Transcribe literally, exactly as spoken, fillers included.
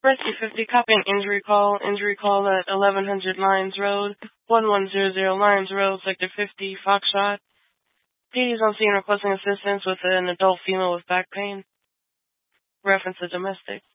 Rescue fifty, copying injury call. Injury call at eleven hundred Lions Road, one one zero zero Lions Road, Sector fifty, Foxtrot. P D's on scene requesting assistance with an adult female with back pain. Reference to domestic.